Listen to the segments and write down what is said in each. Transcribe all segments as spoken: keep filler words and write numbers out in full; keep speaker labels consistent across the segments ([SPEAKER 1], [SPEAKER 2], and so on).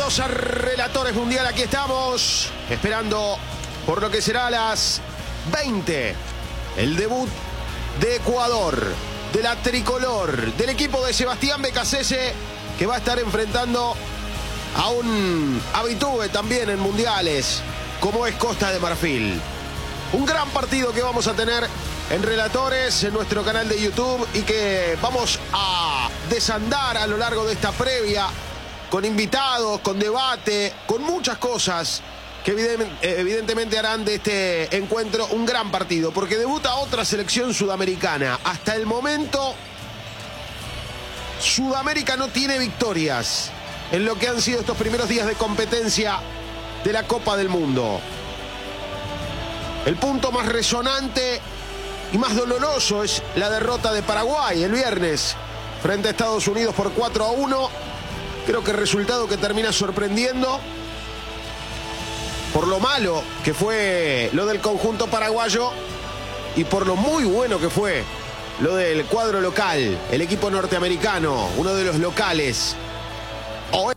[SPEAKER 1] Bienvenidos a Relatores Mundial, aquí estamos, esperando por lo que será a las veinte, el debut de Ecuador, de la tricolor, del equipo de Sebastián Beccacece, que va a estar enfrentando a un habitué también en mundiales, como es Costa de Marfil. Un gran partido que vamos a tener en Relatores, en nuestro canal de YouTube, y que vamos a desandar a lo largo de esta previa, con invitados, con debate, con muchas cosas que evidentemente harán de este encuentro un gran partido, porque debuta otra selección sudamericana. Hasta el momento, Sudamérica no tiene victorias en lo que han sido estos primeros días de competencia de la Copa del Mundo. El punto más resonante y más doloroso es la derrota de Paraguay el viernes frente a Estados Unidos por cuatro a uno. Creo que el resultado que termina sorprendiendo por lo malo que fue lo del conjunto paraguayo y por lo muy bueno que fue lo del cuadro local, el equipo norteamericano, uno de los locales. O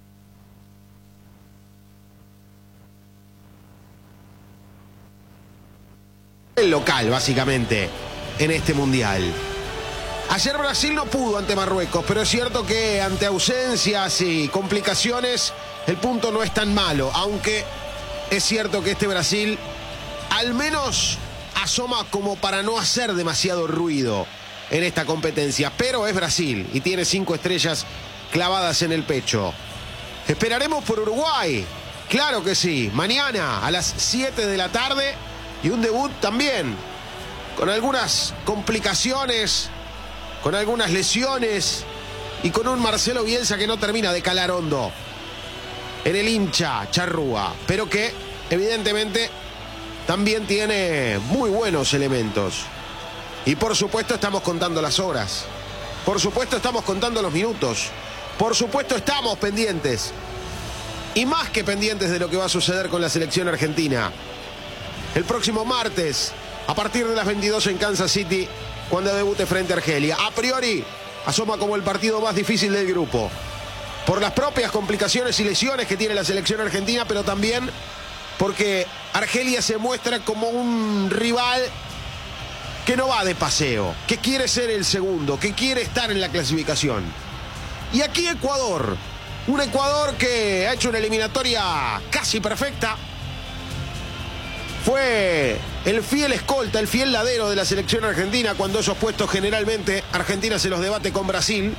[SPEAKER 1] el local, básicamente, en este mundial. Ayer Brasil no pudo ante Marruecos, pero es cierto que ante ausencias y complicaciones el punto no es tan malo, aunque es cierto que este Brasil al menos asoma como para no hacer demasiado ruido en esta competencia, pero es Brasil y tiene cinco estrellas clavadas en el pecho. Esperaremos por Uruguay, claro que sí, mañana a las siete de la tarde, y un debut también con algunas complicaciones, con algunas lesiones y con un Marcelo Bielsa que no termina de calar hondo en el hincha charrúa, pero que evidentemente también tiene muy buenos elementos. Y por supuesto estamos contando las horas, por supuesto estamos contando los minutos, por supuesto estamos pendientes, y más que pendientes, de lo que va a suceder con la selección argentina el próximo martes a partir de las veintidós en Kansas City, cuando debute frente a Argelia. A priori asoma como el partido más difícil del grupo, por las propias complicaciones y lesiones que tiene la selección argentina, pero también porque Argelia se muestra como un rival que no va de paseo, que quiere ser el segundo, que quiere estar en la clasificación. Y aquí Ecuador, un Ecuador que ha hecho una eliminatoria casi perfecta, fue el fiel escolta, el fiel ladero de la selección argentina, cuando esos puestos generalmente Argentina se los debate con Brasil,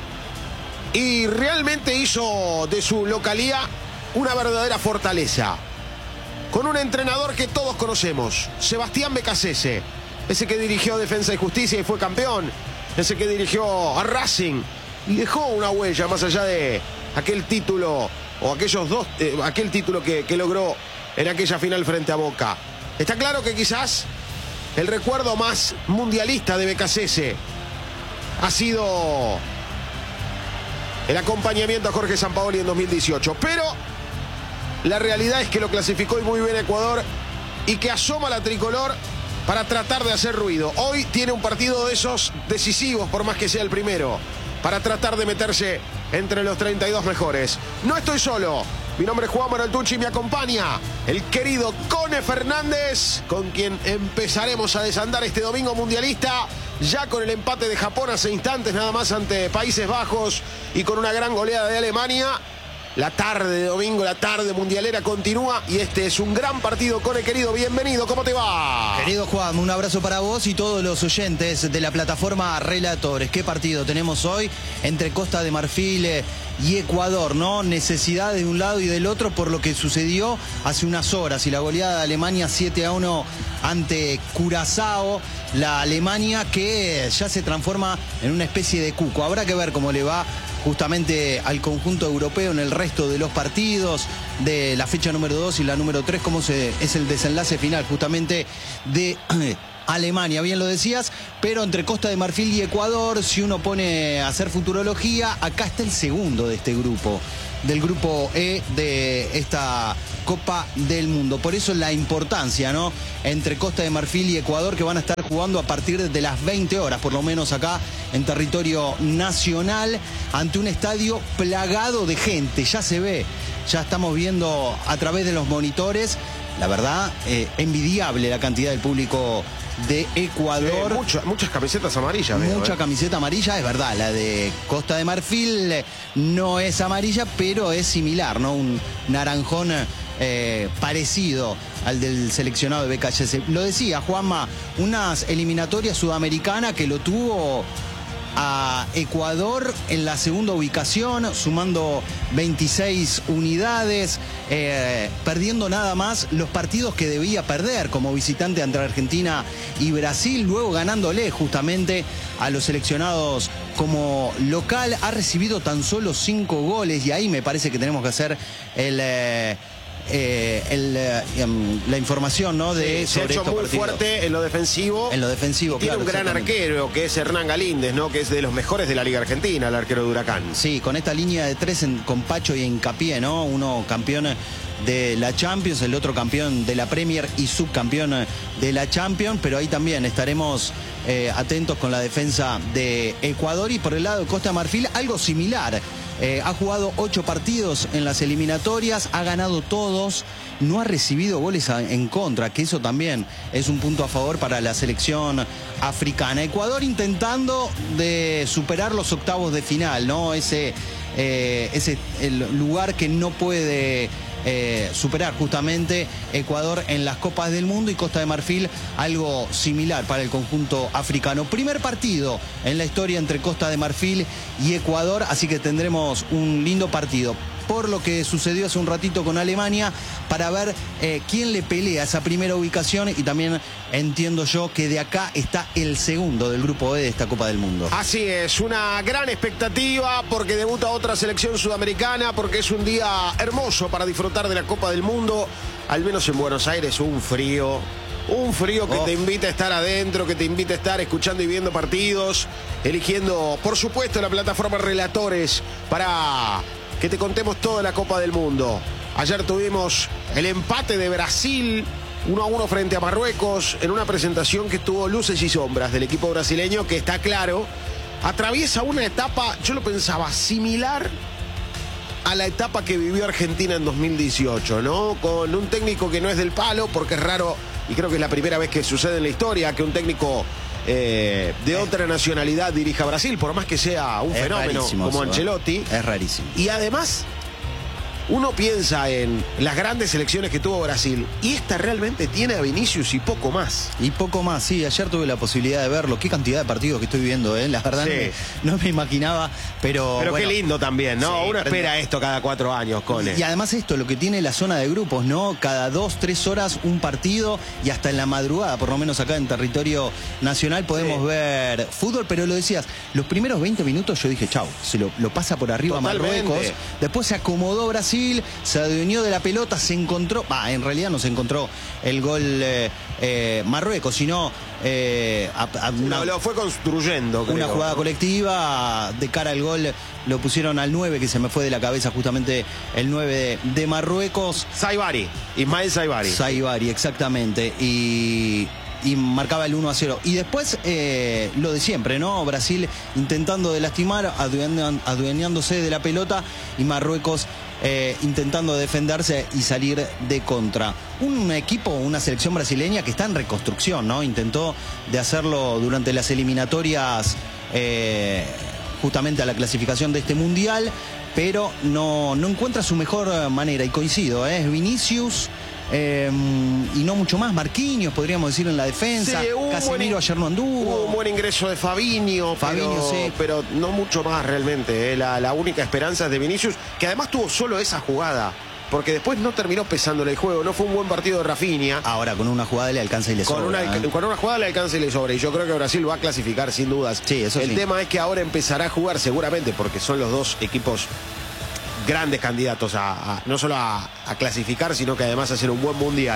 [SPEAKER 1] y realmente hizo de su localía una verdadera fortaleza, con un entrenador que todos conocemos, Sebastián Beccacece, ese que dirigió Defensa y Justicia y fue campeón, ese que dirigió a Racing y dejó una huella más allá de aquel título, o aquellos dos, eh, aquel título que, que logró en aquella final frente a Boca. Está claro que quizás el recuerdo más mundialista de Beccacece ha sido el acompañamiento a Jorge Sampaoli en dos mil dieciocho, pero la realidad es que lo clasificó y muy bien Ecuador, y que asoma la tricolor para tratar de hacer ruido. Hoy tiene un partido de esos decisivos, por más que sea el primero, para tratar de meterse entre los treinta y dos mejores. No estoy solo. Mi nombre es Juan Moraltucci y me acompaña el querido Cone Fernández, con quien empezaremos a desandar este domingo mundialista, ya con el empate de Japón hace instantes nada más ante Países Bajos y con una gran goleada de Alemania. La tarde de domingo, la tarde mundialera continúa y este es un gran partido. Cone, querido, bienvenido, ¿cómo te va?
[SPEAKER 2] Querido Juan, un abrazo para vos y todos los oyentes de la plataforma Relatores. ¿Qué partido tenemos hoy entre Costa de Marfil y Ecuador, no? Necesidad de un lado y del otro por lo que sucedió hace unas horas y la goleada de Alemania siete a uno ante Curazao. La Alemania que ya se transforma en una especie de cuco. Habrá que ver cómo le va justamente al conjunto europeo en el resto de los partidos de la fecha número dos y la número tres, cómo se, es el desenlace final justamente de Alemania, bien lo decías, pero entre Costa de Marfil y Ecuador, si uno pone a hacer futurología, acá está el segundo de este grupo, del grupo E de esta Copa del Mundo. Por eso la importancia, ¿no?, entre Costa de Marfil y Ecuador, que van a estar jugando a partir de las veinte horas, por lo menos acá en territorio nacional, ante un estadio plagado de gente. Ya se ve ya estamos viendo a través de los monitores, la verdad, eh, envidiable la cantidad del público de Ecuador.
[SPEAKER 1] Eh, mucho, muchas camisetas amarillas. Veo,
[SPEAKER 2] Mucha
[SPEAKER 1] eh.
[SPEAKER 2] camiseta amarilla, es verdad, la de Costa de Marfil no es amarilla, pero es similar, ¿no? Un naranjón eh, parecido al del seleccionado de B K S. Lo decía Juanma, unas eliminatorias sudamericanas que lo tuvo a Ecuador en la segunda ubicación, sumando veintiséis unidades, eh, perdiendo nada más los partidos que debía perder como visitante entre Argentina y Brasil, luego ganándole justamente a los seleccionados como local. Ha recibido tan solo cinco goles y ahí me parece que tenemos que hacer el... Eh, Eh, el, eh, la información, ¿no? De
[SPEAKER 1] sí, se ha hecho muy partidos. fuerte en lo defensivo.
[SPEAKER 2] En lo defensivo,
[SPEAKER 1] y tiene
[SPEAKER 2] claro,
[SPEAKER 1] un gran arquero que es Hernán Galíndez, ¿no? Que es de los mejores de la Liga Argentina, el arquero de Huracán.
[SPEAKER 2] Sí, con esta línea de tres en, con Pacho y Hincapié, ¿no? Uno campeón de la Champions, el otro campeón de la Premier y subcampeón de la Champions, pero ahí también estaremos eh, atentos con la defensa de Ecuador. Y por el lado de Costa de Marfil, algo similar. Eh, ha jugado ocho partidos en las eliminatorias, ha ganado todos, no ha recibido goles a, en contra, que eso también es un punto a favor para la selección africana. Ecuador intentando de superar los octavos de final, ¿no? Ese, eh, ese el lugar que no puede eh, superar justamente Ecuador en las Copas del Mundo, y Costa de Marfil algo similar para el conjunto africano. Primer partido en la historia entre Costa de Marfil y Ecuador, así que tendremos un lindo partido. Por lo que sucedió hace un ratito con Alemania, para ver eh, quién le pelea esa primera ubicación, y también entiendo yo que de acá está el segundo del grupo B de esta Copa del Mundo.
[SPEAKER 1] Así es, una gran expectativa porque debuta otra selección sudamericana, porque es un día hermoso para disfrutar de la Copa del Mundo, al menos en Buenos Aires. Un frío, un frío que oh. te invita a estar adentro, que te invita a estar escuchando y viendo partidos, eligiendo, por supuesto, la plataforma Relatores para que te contemos toda la Copa del Mundo. Ayer tuvimos el empate de Brasil uno a uno frente a Marruecos, en una presentación que tuvo luces y sombras del equipo brasileño, que está claro, atraviesa una etapa, yo lo pensaba, similar a la etapa que vivió Argentina en dos mil dieciocho, ¿no? Con un técnico que no es del palo, porque es raro, y creo que es la primera vez que sucede en la historia, que un técnico Eh, de otra nacionalidad dirija a Brasil, por más que sea un
[SPEAKER 2] es
[SPEAKER 1] fenómeno como
[SPEAKER 2] eso,
[SPEAKER 1] Ancelotti.
[SPEAKER 2] ¿eh? Es rarísimo.
[SPEAKER 1] Y además, uno piensa en las grandes selecciones que tuvo Brasil, y esta realmente tiene a Vinicius y poco más.
[SPEAKER 2] Y poco más, sí. Ayer tuve la posibilidad de verlo. Qué cantidad de partidos que estoy viendo, ¿eh? La verdad, sí. no, no me imaginaba, pero...
[SPEAKER 1] Pero
[SPEAKER 2] bueno,
[SPEAKER 1] qué lindo también, ¿no?
[SPEAKER 2] Sí,
[SPEAKER 1] uno espera esto cada cuatro años, Cone.
[SPEAKER 2] Y además esto, lo que tiene la zona de grupos, ¿no? Cada dos, tres horas un partido, y hasta en la madrugada, por lo menos acá en territorio nacional, podemos sí. ver fútbol. Pero lo decías, los primeros veinte minutos yo dije, chau, se lo, lo pasa por arriba
[SPEAKER 1] Totalmente.
[SPEAKER 2] Marruecos. Después se acomodó Brasil, se adueñó de la pelota, se encontró, bah, en realidad no se encontró el gol eh, eh, Marruecos, sino eh, a, a una,
[SPEAKER 1] no, lo fue construyendo, creo.
[SPEAKER 2] Una jugada colectiva de cara al gol. Lo pusieron al nueve, que se me fue de la cabeza justamente el nueve de, de Marruecos.
[SPEAKER 1] Saibari, Ismael Saibari.
[SPEAKER 2] Saibari, exactamente. Y... y marcaba el uno a cero. Y después eh, lo de siempre, ¿no? Brasil intentando de lastimar, adueñándose de la pelota, y Marruecos eh, intentando defenderse y salir de contra. Un equipo, una selección brasileña que está en reconstrucción, ¿no? Intentó de hacerlo durante las eliminatorias eh, justamente a la clasificación de este mundial, pero no, no encuentra su mejor manera, y coincido, ¿eh? Vinicius... Eh, y no mucho más. Marquinhos, podríamos decir, en la defensa. Sí, Casemiro ayer no anduvo.
[SPEAKER 1] Hubo un buen ingreso de Fabinho,
[SPEAKER 2] Fabinho,
[SPEAKER 1] pero,
[SPEAKER 2] sí.
[SPEAKER 1] pero no mucho más realmente. Eh. La, la única esperanza es de Vinicius, que además tuvo solo esa jugada, porque después no terminó pesándole el juego. No fue un buen partido de Rafinha.
[SPEAKER 2] Ahora con una jugada le alcanza y le
[SPEAKER 1] con
[SPEAKER 2] sobra.
[SPEAKER 1] Una,
[SPEAKER 2] ¿eh?
[SPEAKER 1] Con una jugada le alcanza y le sobra. Y yo creo que Brasil va a clasificar sin dudas.
[SPEAKER 2] Sí, eso
[SPEAKER 1] el
[SPEAKER 2] sí.
[SPEAKER 1] tema es que ahora empezará a jugar seguramente, porque son los dos equipos grandes candidatos a, a no solo a, a clasificar, sino que además a hacer un buen mundial.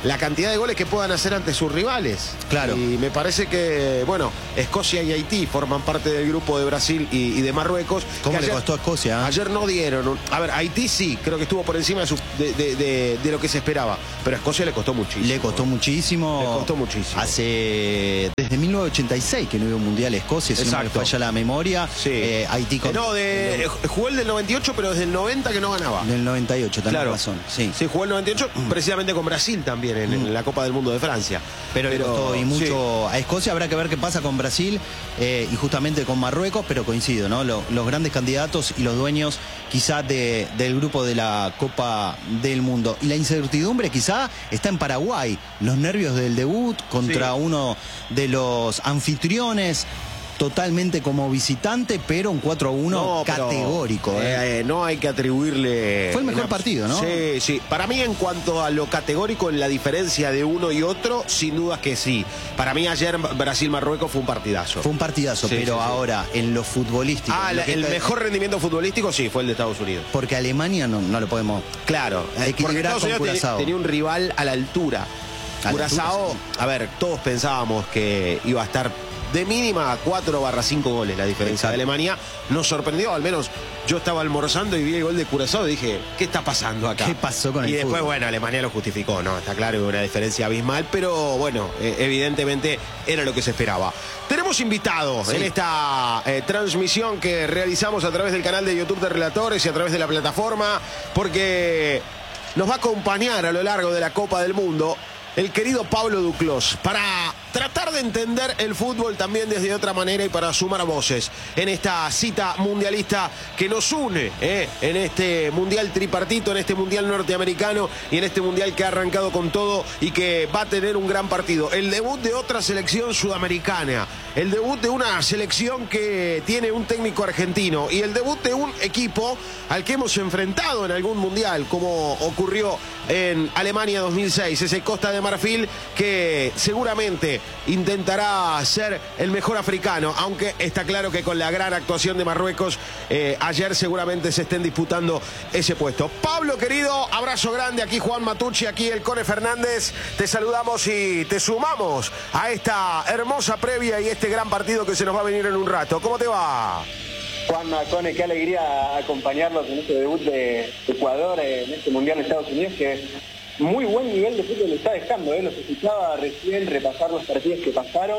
[SPEAKER 1] la cantidad de goles que puedan hacer ante sus rivales.
[SPEAKER 2] Claro.
[SPEAKER 1] Y me parece que, bueno, Escocia y Haití forman parte del grupo de Brasil y, y de Marruecos.
[SPEAKER 2] ¿Cómo
[SPEAKER 1] le
[SPEAKER 2] ayer, costó a Escocia? ¿eh?
[SPEAKER 1] Ayer no dieron. Un, a ver, Haití sí, creo que estuvo por encima de, su, de, de, de, de lo que se esperaba. Pero a Escocia le costó muchísimo.
[SPEAKER 2] Le costó muchísimo.
[SPEAKER 1] Le costó muchísimo.
[SPEAKER 2] Hace desde mil novecientos ochenta y seis que no hubo un mundial Escocia, si no me falla la memoria.
[SPEAKER 1] Sí.
[SPEAKER 2] Eh, Haití con...
[SPEAKER 1] Eh, no, de, el, jugó el del noventa y ocho, pero desde el noventa que no ganaba.
[SPEAKER 2] Del noventa y ocho, tenés
[SPEAKER 1] claro.
[SPEAKER 2] razón. Sí.
[SPEAKER 1] sí, jugó el noventa y ocho precisamente con Brasil también en, mm. en la Copa del Mundo de Francia.
[SPEAKER 2] Pero, pero le costó y mucho sí. a Escocia. Habrá que ver qué pasa con Brasil eh, y justamente con Marruecos, pero coincido, ¿no? Lo, los grandes candidatos y los dueños quizá de, del grupo de la Copa del Mundo. Y la incertidumbre quizá está en Paraguay. Los nervios del debut contra sí. uno de los anfitriones. Totalmente como visitante, pero un cuatro a uno no, categórico.
[SPEAKER 1] Pero, eh, eh, no hay que atribuirle...
[SPEAKER 2] Fue el mejor partido, ¿no?
[SPEAKER 1] Sí, sí. Para mí, en cuanto a lo categórico, en la diferencia de uno y otro, sin dudas que sí. Para mí, ayer Brasil-Marruecos fue un partidazo.
[SPEAKER 2] Fue un partidazo, sí, pero sí, ahora, sí. en lo futbolístico...
[SPEAKER 1] Ah,
[SPEAKER 2] lo
[SPEAKER 1] la, el
[SPEAKER 2] está...
[SPEAKER 1] mejor rendimiento futbolístico, sí, fue el de Estados Unidos.
[SPEAKER 2] Porque Alemania no, no lo podemos...
[SPEAKER 1] Claro, porque Estados Unidos tenía, tenía un rival a la altura. A Curazao, sí. a ver, todos pensábamos que iba a estar... de mínima cuatro barra cinco goles la diferencia. Exacto. De Alemania. Nos sorprendió, al menos yo estaba almorzando y vi el gol de Curazao y dije, ¿qué está pasando acá?
[SPEAKER 2] ¿Qué pasó con el
[SPEAKER 1] Y después,
[SPEAKER 2] fútbol?
[SPEAKER 1] bueno, Alemania lo justificó, ¿no? Está claro que hubo una diferencia abismal, pero bueno, eh, evidentemente era lo que se esperaba. Tenemos invitados sí. en esta eh, transmisión que realizamos a través del canal de YouTube de Relatores y a través de la plataforma, porque nos va a acompañar a lo largo de la Copa del Mundo el querido Pablo Duclos, para tratar de entender el fútbol también desde otra manera y para sumar voces en esta cita mundialista que nos une eh, en este mundial tripartito, en este mundial norteamericano y en este mundial que ha arrancado con todo y que va a tener un gran partido. El debut de otra selección sudamericana, el debut de una selección que tiene un técnico argentino y el debut de un equipo al que hemos enfrentado en algún mundial, como ocurrió en Alemania dos mil seis, ese Costa de Marfil que seguramente intentará ser el mejor africano, aunque está claro que con la gran actuación de Marruecos eh, ayer seguramente se estén disputando ese puesto. Pablo, querido, abrazo grande, aquí Juan Matucci, aquí el Cone Fernández, te saludamos y te sumamos a esta hermosa previa y este gran partido que se nos va a venir en un rato. ¿Cómo te va?
[SPEAKER 3] Juan Macone, qué alegría acompañarlos en este debut de Ecuador en este Mundial de Estados Unidos, que muy buen nivel de fútbol le está dejando, ¿eh? Los escuchaba recién repasar los partidos que pasaron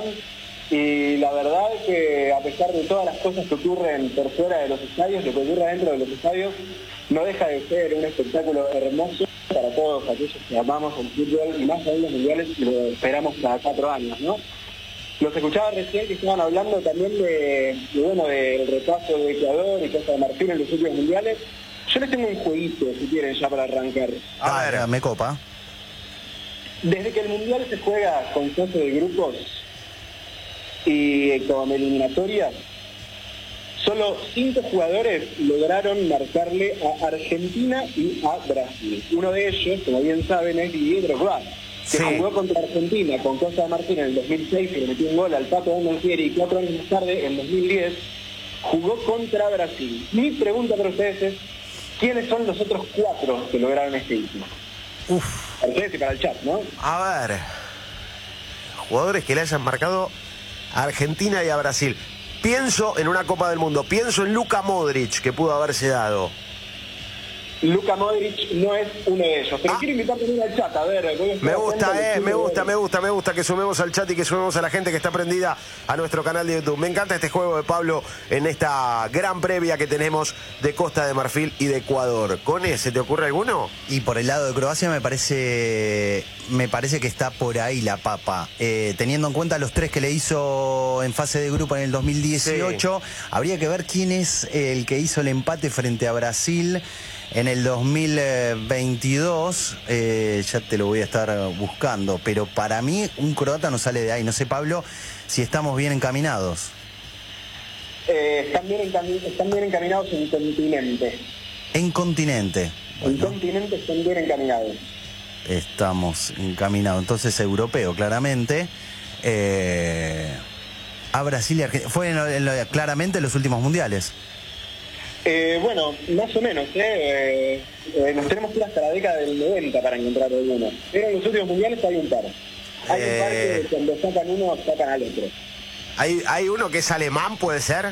[SPEAKER 3] y la verdad es que a pesar de todas las cosas que ocurren por fuera de los estadios, lo que ocurre dentro de los estadios no deja de ser un espectáculo hermoso para todos aquellos que amamos el fútbol y más aún los mundiales y lo esperamos cada cuatro años, ¿no? Los escuchaba recién que estaban hablando también de, de bueno, del repaso de Ecuador y Costa de Marfil en los últimos mundiales. Yo les tengo un jueguito, si quieren, ya para arrancar.
[SPEAKER 2] A ver, me copa.
[SPEAKER 3] Desde que el mundial se juega con fase de grupos y con eliminatorias, solo cinco jugadores lograron marcarle a Argentina y a Brasil. Uno de ellos, como bien saben, es Didier Drogba, que sí. jugó contra Argentina con Costa de Marfil en el dos mil seis, que le metió un gol al Pato Bondancieri, y cuatro años más tarde, en dos mil diez, jugó contra Brasil. Mi pregunta para ustedes es, ¿quiénes son los otros cuatro que lograron este hito?
[SPEAKER 1] Uf.
[SPEAKER 3] Para ustedes y para el chat, ¿no?
[SPEAKER 1] A ver, jugadores que le hayan marcado a Argentina y a Brasil. Pienso en una Copa del Mundo, pienso en Luka Modric, que pudo haberse dado.
[SPEAKER 3] Luka Modric no es uno de ellos, pero ah. quiero invitar también al chat, a ver.
[SPEAKER 1] Me gusta, eh, me gusta, me gusta, me gusta que sumemos al chat y que sumemos a la gente que está prendida a nuestro canal de YouTube. Me encanta este juego de Pablo en esta gran previa que tenemos de Costa de Marfil y de Ecuador. ¿Cone, se te ocurre alguno?
[SPEAKER 2] Y por el lado de Croacia me parece, me parece que está por ahí la papa. Eh, teniendo en cuenta los tres que le hizo en fase de grupo en el dos mil dieciocho, sí. habría que ver quién es el que hizo el empate frente a Brasil en el dos mil veintidós, eh, ya te lo voy a estar buscando, pero para mí un croata no sale de ahí. No sé, Pablo, si estamos bien encaminados.
[SPEAKER 3] Eh, están, bien encami están bien encaminados en continente.
[SPEAKER 2] En continente.
[SPEAKER 3] Bueno. En continente están bien encaminados.
[SPEAKER 2] Estamos encaminados. Entonces, europeo, claramente. Eh, a Brasil y Argentina. Fue en, en, claramente en los últimos mundiales.
[SPEAKER 3] Eh, bueno, más o menos, ¿eh? Eh, eh, nos tenemos que ir hasta la década del noventa para encontrar alguno. Pero en los últimos mundiales hay un par. Hay
[SPEAKER 1] Eh.
[SPEAKER 3] un par que cuando sacan uno, sacan al otro.
[SPEAKER 1] Hay, hay uno que es alemán, ¿puede ser?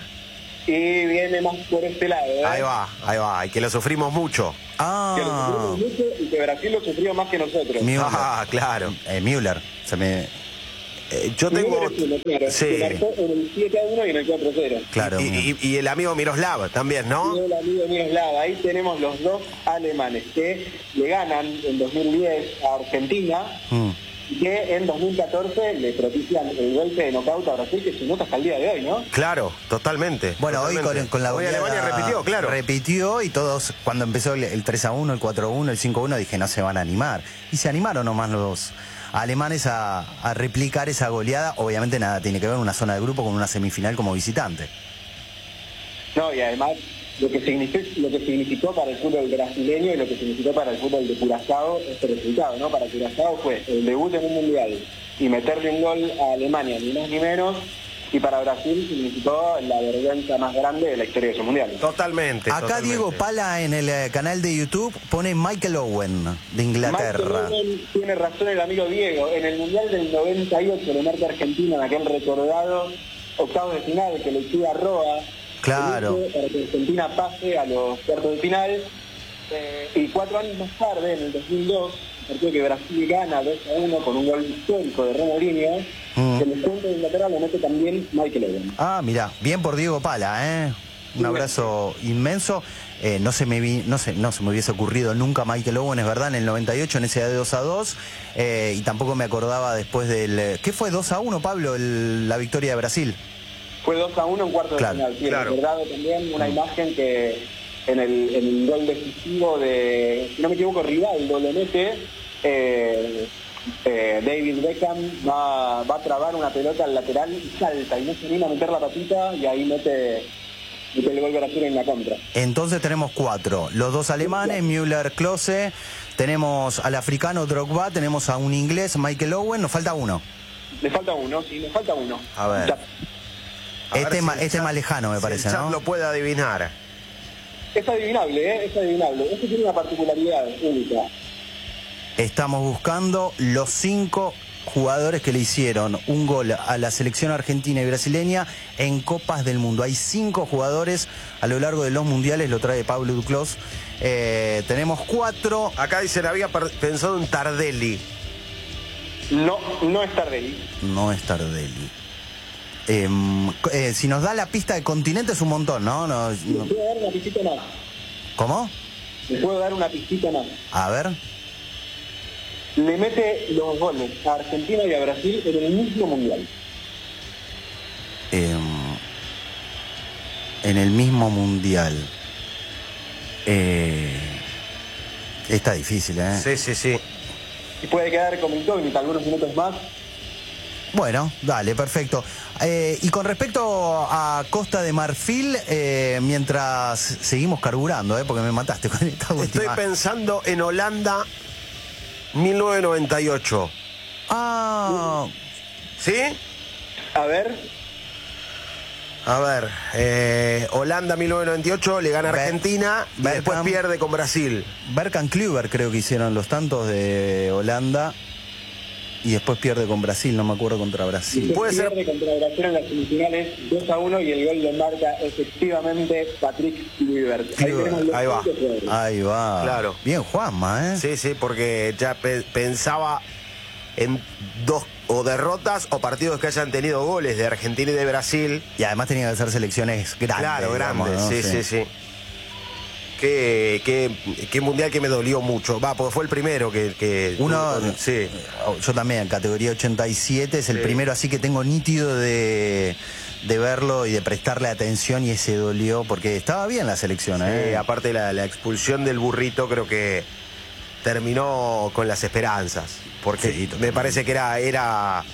[SPEAKER 3] Y viene más por este lado, ¿eh?
[SPEAKER 1] Ahí va, ahí va, y que lo sufrimos mucho.
[SPEAKER 2] Ah,
[SPEAKER 3] Que lo sufrimos mucho y que Brasil lo sufrió más que nosotros.
[SPEAKER 2] Müller.
[SPEAKER 1] Ah, claro.
[SPEAKER 2] Eh, Müller. Se me...
[SPEAKER 1] Eh, yo tengo...
[SPEAKER 3] Número uno, claro,
[SPEAKER 1] Sí.
[SPEAKER 3] que marcó en el siete a uno y en el cuatro a cero.
[SPEAKER 2] Claro.
[SPEAKER 1] Y, y- y el amigo Miroslav también, ¿no?
[SPEAKER 3] Y el amigo Miroslav, ahí tenemos los dos alemanes que le ganan en dos mil diez a Argentina
[SPEAKER 2] Mm.
[SPEAKER 3] y que en dos mil catorce le propician el golpe de knockout a Brasil, que se nota hasta el día de hoy, ¿no?
[SPEAKER 1] Claro, totalmente.
[SPEAKER 2] Bueno, hoy
[SPEAKER 1] totalmente.
[SPEAKER 2] con, con la
[SPEAKER 1] Hoy
[SPEAKER 2] goleada
[SPEAKER 1] Alemania repitió, claro.
[SPEAKER 2] Repitió y todos, cuando empezó el, el tres a uno, el cuatro a uno, el cinco a uno, dije, no se van a animar. Y se animaron nomás los alemanes a, a replicar esa goleada. Obviamente nada tiene que ver una zona de grupo con una semifinal como visitante.
[SPEAKER 3] No, y además lo que significó, lo que significó para el fútbol brasileño y lo que significó para el fútbol de Curazao este resultado, ¿no? Para Curazao fue el debut en un mundial y meterle un gol a Alemania, ni más ni menos, y para Brasil significó la vergüenza más grande de la historia de esos mundiales.
[SPEAKER 1] Totalmente.
[SPEAKER 2] Acá
[SPEAKER 1] totalmente.
[SPEAKER 2] Diego Pala en el eh, canal de YouTube pone Michael Owen de Inglaterra.
[SPEAKER 3] Michael Owen, tiene razón el amigo Diego, en el mundial del noventa y ocho le marca Argentina en aquel recordado octavos de final que le hicieron a Roa.
[SPEAKER 2] Claro.
[SPEAKER 3] Para que Argentina pase a los cuartos de final. Eh, y cuatro años más tarde, en el dos mil dos, partido que Brasil gana dos a uno con un gol histórico de Ronaldinho,
[SPEAKER 2] Mm.
[SPEAKER 3] que el descuento de Inglaterra lo mete también Michael Owen.
[SPEAKER 2] Ah, mira, bien por Diego Pala, ¿eh? Un abrazo inmenso. Eh, no se me vi, no sé, no se me hubiese ocurrido nunca Michael Owen, es verdad, en el noventa y ocho en ese de dos a dos. Eh, y tampoco me acordaba después del... ¿Qué fue dos a uno, Pablo, el- la victoria de Brasil?
[SPEAKER 3] Fue dos a uno en cuartos
[SPEAKER 2] Claro,
[SPEAKER 3] de final. Sí,
[SPEAKER 1] claro.
[SPEAKER 3] recordado también una imagen que en el, en el gol decisivo de, si no me equivoco, Rivaldo lo mete, eh, eh, David Beckham va, va a trabar una pelota al lateral y salta y no se anima a meter la patita y ahí mete, mete el gol Brasil en la contra.
[SPEAKER 2] Entonces tenemos cuatro. Los dos alemanes, Müller, Klose. Tenemos al africano Drogba, tenemos a un inglés, Michael Owen. Nos falta uno.
[SPEAKER 3] Le falta uno, sí, le falta uno.
[SPEAKER 2] A ver.
[SPEAKER 3] Ya.
[SPEAKER 1] A ver
[SPEAKER 2] Este,
[SPEAKER 1] si
[SPEAKER 2] ma-
[SPEAKER 1] el
[SPEAKER 2] este
[SPEAKER 1] chat-
[SPEAKER 2] más lejano, me
[SPEAKER 1] si
[SPEAKER 2] parece,
[SPEAKER 1] el chat
[SPEAKER 2] ¿no?
[SPEAKER 1] lo puede adivinar.
[SPEAKER 3] Es adivinable, ¿eh? Es adivinable. Este tiene una particularidad única.
[SPEAKER 2] Estamos buscando los cinco jugadores que le hicieron un gol a la selección argentina y brasileña en Copas del Mundo. Hay cinco jugadores a lo largo de los mundiales, lo trae Pablo Duclos. Eh, tenemos cuatro.
[SPEAKER 1] Acá dicen, había per- pensado en Tardelli.
[SPEAKER 3] No, no es Tardelli.
[SPEAKER 2] No es Tardelli. Eh, eh, si nos da la pista de continente es un montón, ¿no? No,
[SPEAKER 3] Le
[SPEAKER 2] no.
[SPEAKER 3] puedo dar una pistita más.
[SPEAKER 2] ¿Cómo?
[SPEAKER 3] Le puedo dar una pistita más.
[SPEAKER 2] A ver.
[SPEAKER 3] Le mete los goles a Argentina y a Brasil en el mismo mundial.
[SPEAKER 2] Eh, en el mismo mundial. Eh, está difícil, ¿eh?
[SPEAKER 1] Sí, sí, sí.
[SPEAKER 3] Y puede quedar como incógnita algunos minutos más.
[SPEAKER 2] Bueno, dale, perfecto. Eh, y con respecto a Costa de Marfil, eh, mientras seguimos carburando, eh, porque me mataste con esta
[SPEAKER 1] Estoy
[SPEAKER 2] última.
[SPEAKER 1] pensando en Holanda mil novecientos noventa y ocho.
[SPEAKER 2] Ah,
[SPEAKER 1] ¿Sí?
[SPEAKER 3] A ver,
[SPEAKER 1] A ver, eh, Holanda mil novecientos noventa y ocho le gana a
[SPEAKER 2] Be-
[SPEAKER 1] Argentina y
[SPEAKER 2] Beckham.
[SPEAKER 1] después pierde con Brasil.
[SPEAKER 2] Berkan Kluber creo que hicieron los tantos de Holanda y después pierde con Brasil, no me acuerdo contra Brasil.
[SPEAKER 1] Puede ser-
[SPEAKER 3] pierde contra Brasil en las semifinales dos a uno y el gol lo marca efectivamente Patrick Kluivert. Ahí
[SPEAKER 2] Kluivert,
[SPEAKER 3] tenemos los
[SPEAKER 1] ahí va.
[SPEAKER 3] cinco jugadores.
[SPEAKER 2] Ahí va.
[SPEAKER 1] Claro.
[SPEAKER 2] Bien, Juanma, ¿eh?
[SPEAKER 1] Sí, sí, porque ya pe- pensaba en dos o derrotas o partidos que hayan tenido goles de Argentina y de Brasil.
[SPEAKER 2] Y además tenían que ser selecciones grandes.
[SPEAKER 1] Claro,
[SPEAKER 2] digamos,
[SPEAKER 1] grandes,
[SPEAKER 2] ¿no?
[SPEAKER 1] sí, sí, sí. Qué, qué, qué mundial que me dolió mucho. Va, porque fue el primero que... que
[SPEAKER 2] Uno,
[SPEAKER 1] sí.
[SPEAKER 2] yo también, categoría ochenta y siete, es el
[SPEAKER 1] Sí.
[SPEAKER 2] primero así que tengo nítido de, de verlo y de prestarle atención y ese dolió porque estaba bien la selección,
[SPEAKER 1] Sí,
[SPEAKER 2] ¿eh?
[SPEAKER 1] aparte la, la expulsión del burrito creo que terminó con las esperanzas. Porque
[SPEAKER 2] Sí,
[SPEAKER 1] me
[SPEAKER 2] totalmente.
[SPEAKER 1] parece que era, era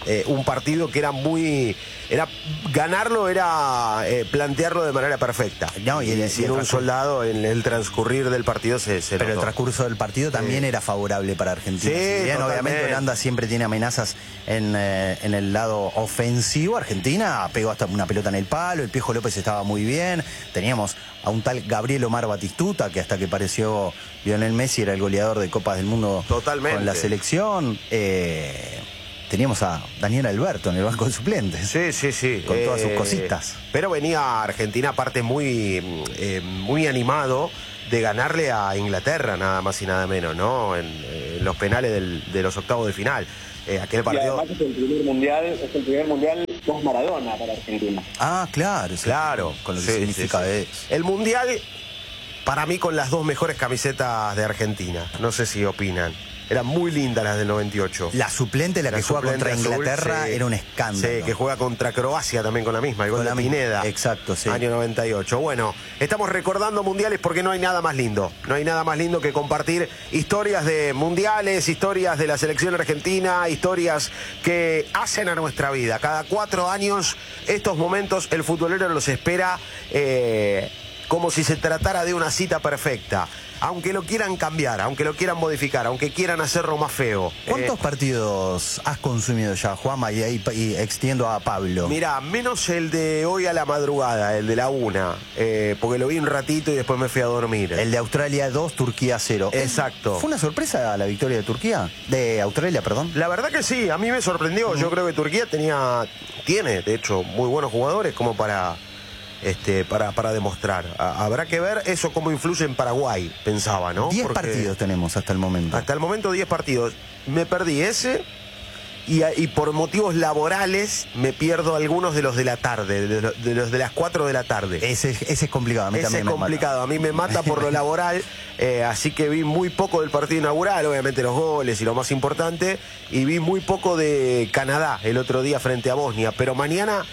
[SPEAKER 1] eh, un partido que era muy... era ganarlo era eh, plantearlo de manera perfecta.
[SPEAKER 2] No, y, el,
[SPEAKER 1] y en un soldado, en el transcurrir del partido se, se
[SPEAKER 2] Pero
[SPEAKER 1] notó.
[SPEAKER 2] el transcurso del partido también sí. era favorable para Argentina.
[SPEAKER 1] Sí,
[SPEAKER 2] si bien obviamente Holanda siempre tiene amenazas en, eh, en el lado ofensivo, Argentina pegó hasta una pelota en el palo, el Piojo López estaba muy bien, teníamos a un tal Gabriel Omar Batistuta, que hasta que pareció Lionel Messi era el goleador de Copas del Mundo
[SPEAKER 1] Totalmente.
[SPEAKER 2] con la selección. Eh, teníamos a Daniel Alberto en el banco de suplentes.
[SPEAKER 1] Sí, sí, sí.
[SPEAKER 2] Con
[SPEAKER 1] eh,
[SPEAKER 2] todas sus cositas.
[SPEAKER 1] Pero venía Argentina aparte muy, eh, muy animado de ganarle a Inglaterra, nada más y nada menos, ¿no? En, en los penales del, de los octavos de final. Eh, aquel partido...
[SPEAKER 3] Y además es el primer mundial, es el primer mundial post Maradona para Argentina.
[SPEAKER 2] Ah, claro,
[SPEAKER 1] claro.
[SPEAKER 2] Con lo que
[SPEAKER 1] sí,
[SPEAKER 2] significa
[SPEAKER 1] sí, sí.
[SPEAKER 2] eso.
[SPEAKER 1] El mundial, para mí, con las dos mejores camisetas de Argentina. No sé si opinan. Eran muy lindas las del noventa y ocho.
[SPEAKER 2] La suplente, la, la que juega contra azul, Inglaterra, sí, era un escándalo.
[SPEAKER 1] Sí, que juega contra Croacia también con la misma, el gol de Pineda.
[SPEAKER 2] Exacto, sí.
[SPEAKER 1] Año noventa y ocho. Bueno, estamos recordando mundiales porque no hay nada más lindo. No hay nada más lindo que compartir historias de mundiales, historias de la selección argentina, historias que hacen a nuestra vida. Cada cuatro años, estos momentos, el futbolero los espera eh, como si se tratara de una cita perfecta. Aunque lo quieran cambiar, aunque lo quieran modificar, aunque quieran hacerlo más feo.
[SPEAKER 2] ¿Cuántos
[SPEAKER 1] eh,
[SPEAKER 2] partidos has consumido ya, Juanma? Y ahí y extiendo a Pablo.
[SPEAKER 1] Mira, menos el de hoy a la madrugada, el de la una, eh, porque lo vi un ratito y después me fui a dormir.
[SPEAKER 2] El de Australia dos, Turquía cero.
[SPEAKER 1] Exacto.
[SPEAKER 2] ¿Fue una sorpresa la victoria de Turquía? De Australia, perdón.
[SPEAKER 1] La verdad que sí, a mí me sorprendió. Uh-huh. Yo creo que Turquía tenía, tiene, de hecho, muy buenos jugadores como para... Este, para, para demostrar. A, habrá que ver eso cómo influye en Paraguay, pensaba, ¿no?
[SPEAKER 2] Diez partidos tenemos hasta el momento.
[SPEAKER 1] Hasta el momento diez partidos. Me perdí ese y, y por motivos laborales me pierdo algunos de los de la tarde, de los de, los de las cuatro de la tarde.
[SPEAKER 2] Ese, ese es complicado, a mí
[SPEAKER 1] ese
[SPEAKER 2] también
[SPEAKER 1] es
[SPEAKER 2] me
[SPEAKER 1] complicado,
[SPEAKER 2] mata.
[SPEAKER 1] a mí me mata por lo laboral, eh, así que vi muy poco del partido inaugural, obviamente los goles y lo más importante, y vi muy poco de Canadá el otro día frente a Bosnia, pero mañana...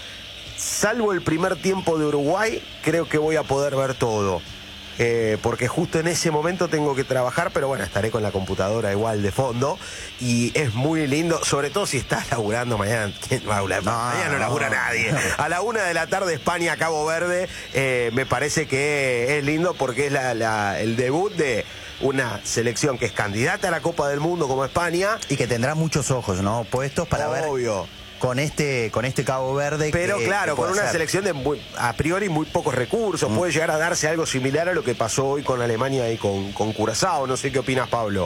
[SPEAKER 1] Salvo el primer tiempo de Uruguay, creo que voy a poder ver todo. Eh, porque justo en ese momento tengo que trabajar, pero bueno, estaré con la computadora igual de fondo. Y es muy lindo, sobre todo si estás laburando mañana. ¿Quién va a laburar? No, mañana no labura no. nadie. A la una de la tarde, España, Cabo Verde, eh, me parece que es lindo porque es la, la, el debut de... una selección que es candidata a la Copa del Mundo como España.
[SPEAKER 2] Y que tendrá muchos ojos, ¿no? Puestos para
[SPEAKER 1] Obvio.
[SPEAKER 2] ver... Obvio. Con este, con este Cabo Verde.
[SPEAKER 1] Pero
[SPEAKER 2] que,
[SPEAKER 1] claro,
[SPEAKER 2] que
[SPEAKER 1] con una
[SPEAKER 2] ser.
[SPEAKER 1] selección de muy, a priori muy pocos recursos. Mm. Puede llegar a darse algo similar a lo que pasó hoy con Alemania y con, con Curazao. No sé qué opinas, Pablo.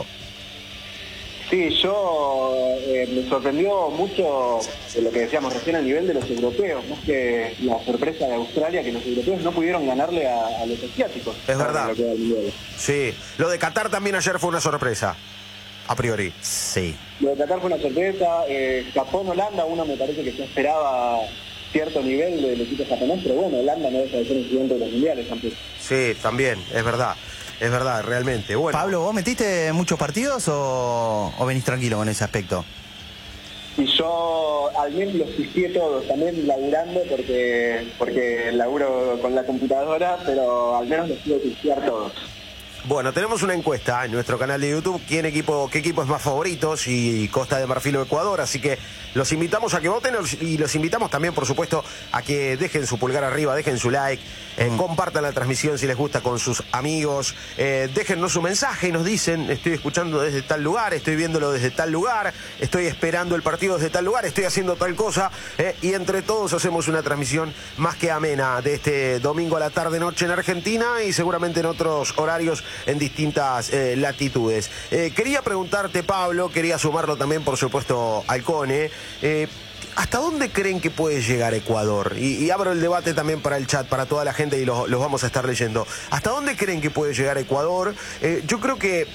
[SPEAKER 3] Sí, yo eh, me sorprendió mucho de lo que decíamos recién a nivel de los europeos, más que la sorpresa de Australia, que los europeos no pudieron ganarle a, a los asiáticos.
[SPEAKER 1] Es verdad. Lo sí, lo de Qatar también ayer fue una sorpresa. A priori.
[SPEAKER 2] Sí.
[SPEAKER 3] Lo de Qatar fue una sorpresa. Eh, Japón-Holanda, uno me parece que se esperaba cierto nivel del equipo japonés, pero bueno, Holanda no deja de ser un gigante de los mundiales tampoco.
[SPEAKER 1] Sí, también, es verdad. Es verdad, realmente. Bueno.
[SPEAKER 2] Pablo, ¿vos metiste muchos partidos o, o venís tranquilo con ese aspecto?
[SPEAKER 3] Y yo al menos los pisteé todos, también laburando porque, porque laburo con la computadora, pero al menos los pude pistear todos.
[SPEAKER 1] Bueno, tenemos una encuesta en nuestro canal de YouTube. ¿Quién equipo, qué equipo es más favorito? Si Costa de Marfil o Ecuador. Así que los invitamos a que voten y los invitamos también, por supuesto, a que dejen su pulgar arriba, dejen su like, eh, mm. compartan la transmisión si les gusta con sus amigos. Eh, déjennos su mensaje y nos dicen, estoy escuchando desde tal lugar, estoy viéndolo desde tal lugar, estoy esperando el partido desde tal lugar, estoy haciendo tal cosa. Eh, y entre todos hacemos una transmisión más que amena de este domingo a la tarde-noche en Argentina y seguramente en otros horarios en distintas eh, latitudes. Eh, quería preguntarte, Pablo, quería sumarlo también, por supuesto, al Cone, eh, ¿hasta dónde creen que puede llegar Ecuador? Y, y abro el debate también para el chat, para toda la gente, y los, los vamos a estar leyendo. ¿Hasta dónde creen que puede llegar Ecuador? Eh, yo creo que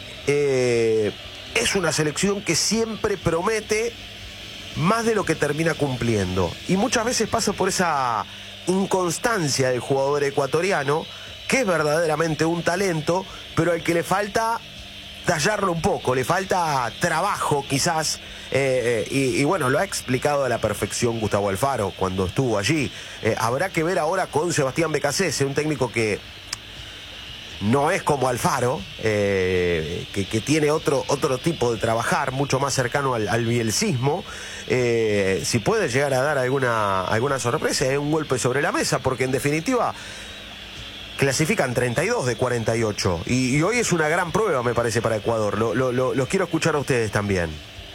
[SPEAKER 1] eh, es una selección que siempre promete más de lo que termina cumpliendo. Y muchas veces pasa por esa inconstancia del jugador ecuatoriano, que es verdaderamente un talento, pero al que le falta tallarlo un poco, le falta trabajo quizás, eh, eh, y, y bueno, lo ha explicado a la perfección Gustavo Alfaro cuando estuvo allí. Eh, habrá que ver ahora con Sebastián Becasese, un técnico que no es como Alfaro, eh, que, que tiene otro, otro tipo de trabajar, mucho más cercano al, al bielcismo. Eh, si puede llegar a dar alguna, alguna sorpresa, es un golpe sobre la mesa, porque en definitiva clasifican treinta y dos de cuarenta y ocho. Y, y hoy es una gran prueba, me parece, para Ecuador. Lo, lo, lo, los quiero escuchar a ustedes también.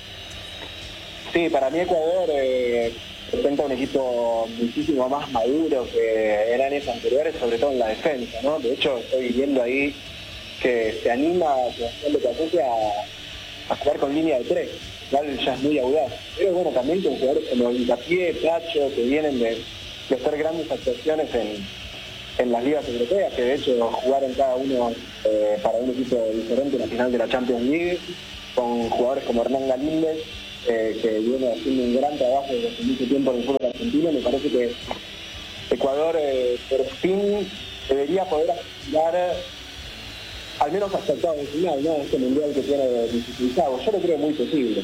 [SPEAKER 3] Sí, para mí Ecuador eh, presenta un equipo muchísimo más maduro que en años anteriores, sobre todo en la defensa, ¿no? De hecho, estoy viendo ahí que se anima a Sebastián Becasese a, a jugar con línea de tres, cual ya es muy audaz. Pero bueno, también con jugadores como Hincapié, Pacho, que vienen de, de hacer grandes actuaciones en, en las ligas europeas, que de hecho jugaron cada uno eh, para un equipo diferente en la final de la Champions League, con jugadores como Hernán Galíndez, Eh, que viene haciendo un gran trabajo desde hace mucho tiempo en el fútbol argentino. Me parece que Ecuador eh, por fin debería poder aspirar al menos hasta el octavo de final, ¿no? Este mundial que tiene dificultades. Yo lo creo muy posible.